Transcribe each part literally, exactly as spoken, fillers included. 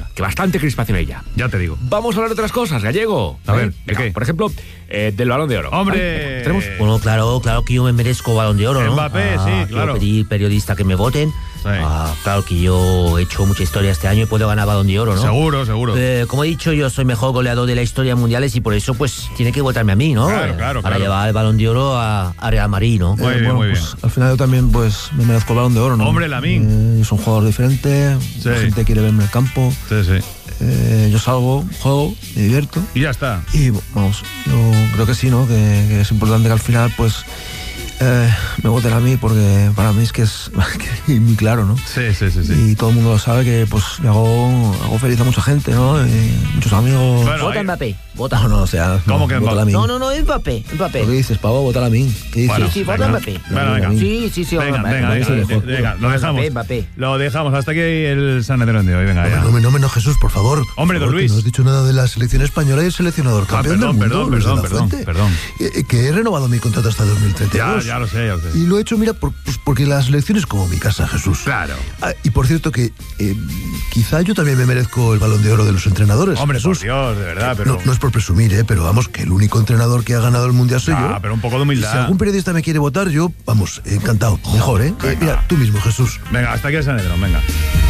que bastante crispación hay ya. Ya te digo. Vamos a hablar de otras cosas, Gallego. A ver, ¿de Venga, qué? por ejemplo, eh, del Balón de Oro. ¡Hombre! ¿Tenemos? Bueno, claro, claro que yo me merezco Balón de Oro, ¿no? Mbappé, ah, sí, quiero claro. pedir periodistas que me voten. Sí. Ah, claro que yo he hecho mucha historia este año y puedo ganar Balón de Oro, ¿no? Seguro, seguro. Eh, como he dicho, yo soy mejor goleador de la historia mundiales y por eso, pues, tiene que votarme a mí, ¿no? Claro, claro, Para claro. llevar el Balón de Oro a, a Real Madrid, ¿no? Muy bien, bueno, muy pues, bien. al final yo también pues me merezco el Balón de Oro, ¿no? Hombre, Lamine. Eh, yo soy un jugador diferente, Sí. la gente quiere verme en el campo, Sí, sí. eh, yo salgo, juego, me divierto Y ya está. y vamos, yo creo que sí, ¿no? Que, que es importante que al final pues eh, me voten a mí porque para mí es que es que es muy claro, ¿no? Sí, sí, sí, sí. Y todo el mundo lo sabe que pues le hago, hago feliz a mucha gente, ¿no? Y muchos amigos. Bueno, Vota ahí- Mbappé. Vota o no, o sea. ¿Cómo no, que vota Mbappé? a mí? No, no, no, Mbappé, Mbappé. ¿Qué dices, pavo? Vota a mí. ¿Qué dices? Bueno, Sí, sí, vota venga. Mbappé. Venga, venga. Sí, sí, sí, Venga, Mbappé. venga, Mbappé, venga, sí, mejor. venga, lo dejamos. Mbappé, Mbappé. Lo dejamos. Hasta aquí el San Andrés de hoy. Venga, ya. No me, no me enojes, Jesús, por favor. Hombre, Por don favor, que Luis. No has dicho nada de la selección española y el seleccionador Ah, campeón perdón, del mundo, perdón, Luis de perdón, la perdón, Fuente. perdón. Eh, que he renovado mi contrato hasta dos mil treinta y Ya, dos. ya lo sé, ya lo sé. Y lo he hecho, mira, por- pues porque la selección es como mi casa, Jesús. Claro. Ah, y por cierto que eh, quizá yo también me merezco el Balón de Oro de los entrenadores. Hombre, por Jesús. Dios, de verdad, pero... No, no es por presumir, ¿eh? Pero vamos, que el único entrenador que ha ganado el Mundial soy Ah, yo. pero un poco de Y humildad. si algún periodista me quiere votar, yo, vamos, encantado. Mejor, ¿eh? Eh, Venga. Mira, tú mismo, Jesús. Venga, hasta aquí el San Andrés, venga.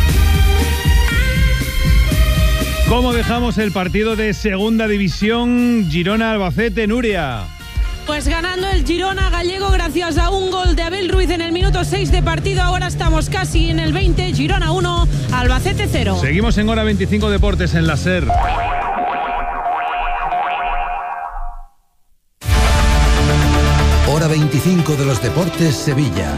¿Cómo dejamos el partido de Segunda División Girona-Albacete, Nuria? Pues ganando el Girona Gallego gracias a un gol de Abel Ruiz en el minuto seis de partido. Ahora estamos casi en el veinte. Girona uno, Albacete cero. Seguimos en Hora veinticinco Deportes en la SER. Hora veinticinco de los Deportes, Sevilla.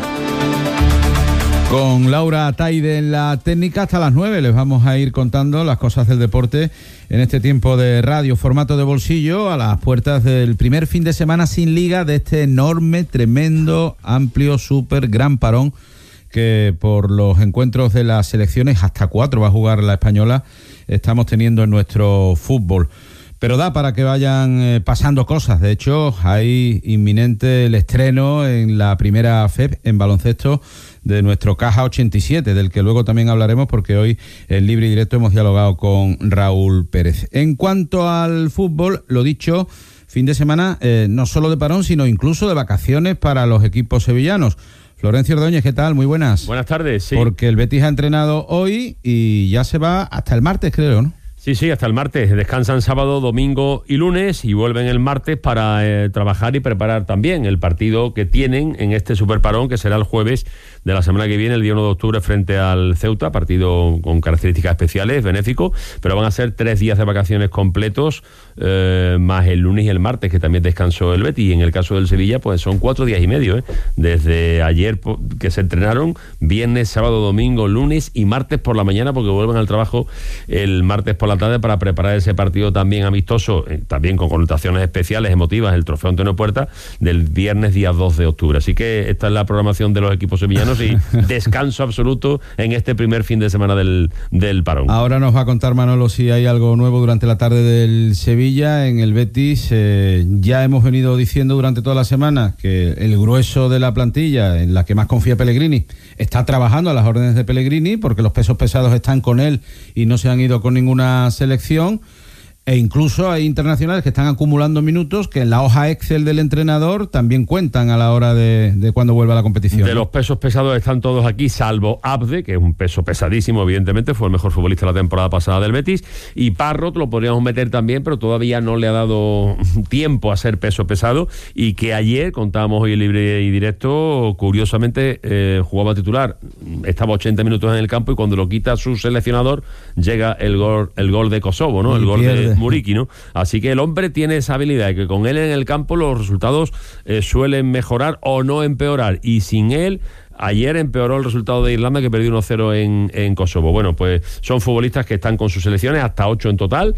Con Laura Taide en la técnica hasta las nueve les vamos a ir contando las cosas del deporte en este tiempo de radio, formato de bolsillo, a las puertas del primer fin de semana sin liga de este enorme, tremendo, amplio, súper gran parón que por los encuentros de las selecciones, hasta cuatro va a jugar la española, estamos teniendo en nuestro fútbol. Pero da para que vayan eh, pasando cosas. De hecho, hay inminente el estreno en la primera F E P en baloncesto de nuestro Caja ochenta y siete, del que luego también hablaremos porque hoy en Libre y Directo hemos dialogado con Raúl Pérez. En cuanto al fútbol, lo dicho, fin de semana eh, no solo de parón, sino incluso de vacaciones para los equipos sevillanos. Florencio Ordóñez, ¿qué tal? Muy buenas. Buenas tardes, sí. Porque el Betis ha entrenado hoy y ya se va hasta el martes, creo, ¿no? Sí, sí, hasta el martes. Descansan sábado, domingo y lunes y vuelven el martes para eh, trabajar y preparar también el partido que tienen en este superparón, que será el jueves de la semana que viene, el día uno de octubre, frente al Ceuta, partido con características especiales, benéfico, pero van a ser tres días de vacaciones completos, eh, más el lunes y el martes, que también descansó el Betis, y en el caso del Sevilla, pues son cuatro días y medio, ¿eh? Desde ayer que se entrenaron, viernes, sábado, domingo, lunes y martes por la mañana, porque vuelven al trabajo el martes por la tarde para preparar ese partido también amistoso, eh, también con connotaciones especiales, emotivas, el Trofeo Antonio Puerta, del viernes día dos de octubre. Así que esta es la programación de los equipos sevillanos y descanso absoluto en este primer fin de semana del, del parón. Ahora nos va a contar Manolo si hay algo nuevo durante la tarde del Sevilla. En el Betis eh, ya hemos venido diciendo durante toda la semana que el grueso de la plantilla, en la que más confía Pellegrini, está trabajando a las órdenes de Pellegrini porque los pesos pesados están con él y no se han ido con ninguna selección. E incluso hay internacionales que están acumulando minutos que en la hoja Excel del entrenador también cuentan a la hora de, de cuando vuelva a la competición. De los pesos pesados están todos aquí, salvo Abde, que es un peso pesadísimo, evidentemente, fue el mejor futbolista la temporada pasada del Betis, y Parrot lo podríamos meter también, pero todavía no le ha dado tiempo a ser peso pesado, y que ayer, contábamos hoy en Libre y Directo, curiosamente eh, jugaba titular, estaba ochenta minutos en el campo, y cuando lo quita su seleccionador, llega el gol, el gol de Kosovo, ¿no? El y gol pierde. de Muriqui, ¿no? Así que el hombre tiene esa habilidad de que con él en el campo los resultados eh, suelen mejorar o no empeorar, y sin él ayer empeoró el resultado de Irlanda, que perdió uno cero en, en Kosovo. Bueno, pues son futbolistas que están con sus selecciones, hasta ocho en total,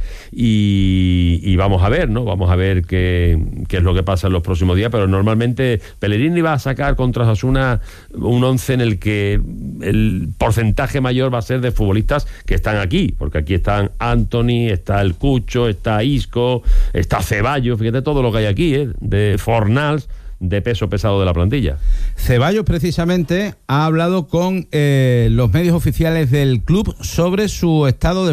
y, y vamos a ver, ¿no? Vamos a ver qué, qué es lo que pasa en los próximos días, pero normalmente Pellegrini va a sacar contra Osasuna un once en el que el porcentaje mayor va a ser de futbolistas que están aquí, porque aquí están Anthony, está el Cucho, está Isco, está Ceballos, fíjate todo lo que hay aquí, ¿eh? De Fornals, de peso pesado de la plantilla. Ceballos precisamente ha hablado con eh, los medios oficiales del club sobre su estado de